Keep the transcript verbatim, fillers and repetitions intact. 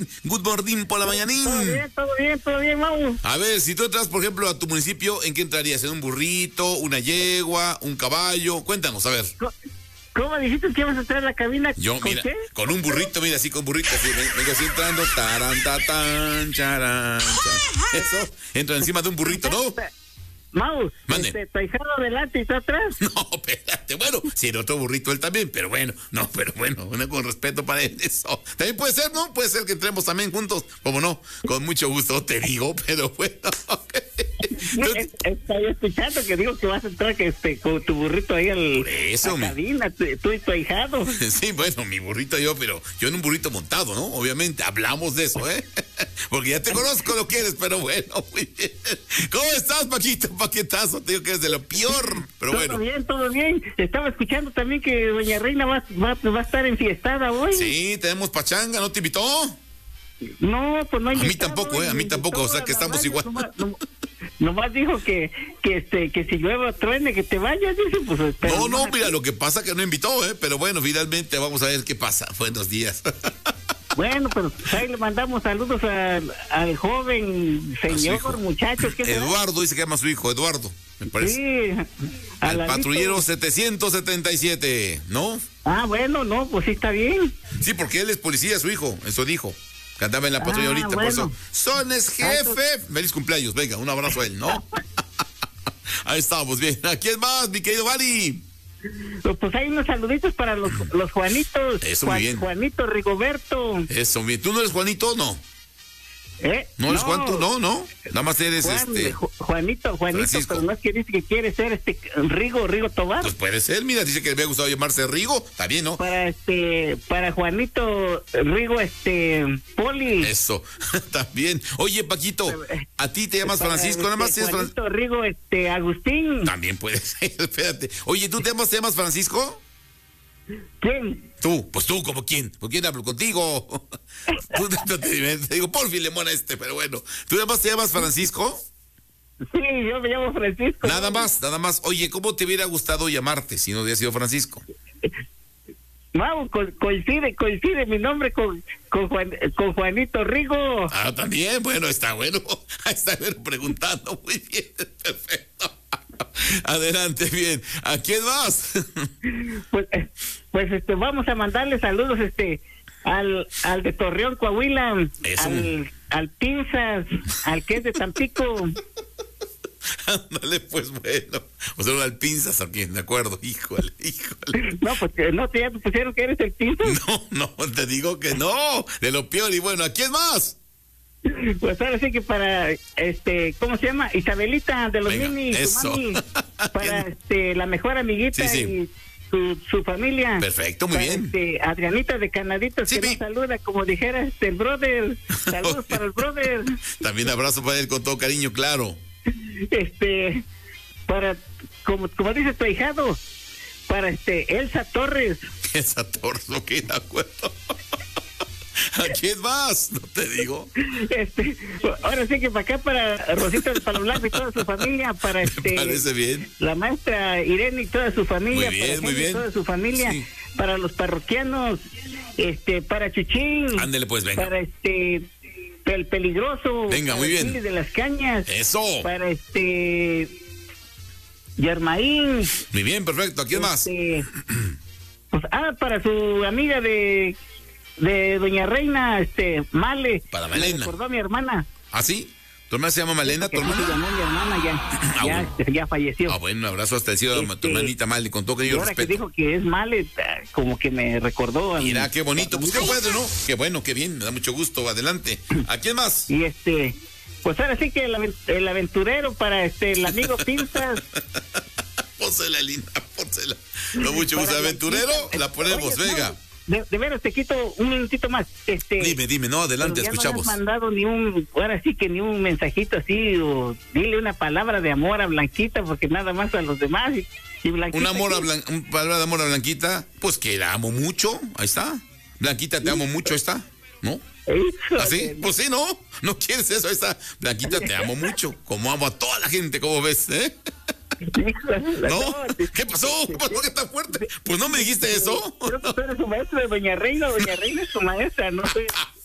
morning, good morning por la mañanín. Todo bien, todo bien, todo bien, Mau. A ver, si tú entras, por ejemplo, a tu municipio, ¿en qué entrarías? ¿En un burrito, una yegua, un caballo? Cuéntanos, a ver. ¿Cómo dijiste que ibas a entrar a la cabina? Yo, ¿Con mira, qué? con un burrito, mira, así con burrito, así, venga así entrando, taran, tatán, charan, charan. Eso, entra encima de un burrito, ¿no? Mau, Mande. este, tu ahijado adelante y tú atrás. No, espérate, bueno, si el otro burrito él también, pero bueno, no, pero bueno, bueno, con respeto para él, eso. También puede ser, ¿no? Puede ser que entremos también juntos, como no, con mucho gusto te digo, pero bueno, ok. Entonces, Estoy escuchando que digo que vas a entrar que este, con tu burrito ahí al, eso, a la mi- cabina, tú, tú y tu ahijado. Sí, bueno, mi burrito yo, pero yo en un burrito montado, ¿no? Obviamente, hablamos de eso, ¿eh? Porque ya te conozco lo que eres, pero bueno, muy bien. ¿Cómo estás, Paquito? Paquetazo, te digo que es de lo peor, pero Todo bueno. bien, todo bien. Estaba escuchando también que doña Reina va, va, va a estar enfiestada hoy. Sí, tenemos pachanga, ¿no te invitó? No, pues no hay A mí invitado, tampoco, ¿eh? A mí ni tampoco, invitó o sea que a la estamos radio, igual. Nomás, nom- nomás dijo que, que, este, que si llueve o truene, que te vayas, dice, pues... pero No, no, nomás- mira, lo que pasa es que no invitó, ¿eh? Pero bueno, finalmente vamos a ver qué pasa. Buenos días. Bueno, pues ahí le mandamos saludos al, al joven A su señor, hijo. muchachos. ¿qué será? Eduardo, dice que llama a su hijo, Eduardo, me parece. Sí, Al Alanito. patrullero setecientos setenta y siete, ¿no? Ah, bueno, no, pues sí está bien. Sí, porque él es policía, su hijo, eso dijo. Que andaba en la patrulla Ah, ahorita, por bueno. eso. Son es jefe. Feliz cumpleaños, venga, un abrazo a él, ¿no? Ahí estamos, bien. ¿A quién más, mi querido Vali? Pues hay unos saluditos para los, los Juanitos. Eso, muy bien. Juanito Rigoberto. Eso, bien. ¿Tú no eres Juanito? No. ¿Eh? ¿No eres Juan tú? No, no. Nada más eres Juan, este. Ju- Juanito, Juanito, Francisco. pero no es que dice que quiere ser este Rigo, Rigo Tobar. Pues puede ser, mira, dice que le había gustado llamarse Rigo. Está bien, ¿no? Para este, para Juanito Rigo, este, Poli. Eso, también. Oye, Paquito, ¿a ti te llamas Para, Francisco? Nada más este, eres Fran- Juanito Rigo, este, Agustín. También puede ser, espérate. Oye, ¿tú te llamas, te llamas Francisco? ¿Quién? Tú, pues tú, ¿como quién? ¿Por quién hablo? ¿Contigo? Tú, te, te- te digo, por Filemón este, pero bueno. ¿Tú además te llamas Francisco? Sí, yo me llamo Francisco. Nada más, nada más. Oye, ¿cómo te hubiera gustado llamarte si no hubiera sido Francisco? Mau, co- coincide, coincide mi nombre con, con, Juan, con Juanito Rigo. Ah, también, bueno, está bueno. Está bueno preguntando. Muy bien, perfecto. Adelante, bien. ¿A quién más? Pues, eh, pues este, vamos a mandarle saludos este al, al de Torreón, Coahuila, Eso. al, al Pinzas, al que es de Tampico. Ándale, pues bueno. O sea, al pinzas o quién, de acuerdo. Híjole, híjole. No, pues que no te ya te pusieron que eres el Pinzas. No, no, te digo que no. De lo peor. Y bueno, ¿a quién más? Pues ahora sí que para, este, ¿cómo se llama? Isabelita de los Venga, Mini, su eso. mami, para este, la mejor amiguita Sí, sí. y su, su familia. Perfecto, muy Para, bien. Este, Adrianita de Canaditos, Sí, que vi. nos saluda, como dijera este, el brother. Saludos para el brother. También abrazo para él con todo cariño, claro. Este, para, como, como dice tu ahijado, para este, Elsa Torres. Esa torso, que de acuerdo. ¿A quién más? No te digo. Este, ahora sí que para acá, para Rosita de Palo Blanco y toda su familia, para Me este, parece bien. la maestra Irene y toda su familia, Muy bien, para muy Henry y bien. toda su familia, Sí. para los parroquianos, este, para Chuchín, Ándele, pues, venga. para este, el peligroso, Venga, para muy bien. Chile de las Cañas, Eso. para este, Yermaín, Muy bien, perfecto. ¿A quién más? este, pues, ah, para su amiga de, de Doña Reina, este, Male, Para me Malena. recordó a mi hermana, ¿Ah, sí? ¿Tu hermana se llama Malena, tu que así se hermana? llamó mi hermana, ya, Ah, ya, bueno. este, ya falleció. Ah, bueno, un abrazo hasta el cielo a tu Este, hermanita Mali, con todo Y cariño y ahora que respeto. dijo que es Male, ah, como que me recordó a mi- Mira, qué bonito. Pues qué bueno, ¿no? Qué bueno, qué bien. Me da mucho gusto. Adelante. ¿A quién más? Y este, pues ahora sí que el, aven- el aventurero para este, el amigo Pinzas. Pónsela, linda, pónsela. No mucho gusto. Para la Aventurero, chica. la ponemos, Oye, venga. no, de, de veras, te quito un minutito más. Este, Dime, dime, no, adelante, pero ya escuchamos. No me has mandado ni un, ahora sí que ni un mensajito así, o dile una palabra de amor a Blanquita, porque nada más a los demás. Y, y Blanquita. Un amor a ¿qué? Blan- un palabra de amor a Blanquita, pues que la amo mucho, ahí está. Blanquita, te amo mucho, ahí está, ¿no? Hijo ¿Así? de- Pues sí, ¿no? ¿No quieres eso? Ahí está. Blanquita, te amo mucho, como amo a toda la gente, ¿cómo ves? ¿Eh? hijo de la- ¿No? te- ¿Qué pasó? ¿Qué pasó que está fuerte? Pues no me dijiste eso. Creo que tú eres su maestra de Doña Reina, Doña Reina es su maestra, no sé.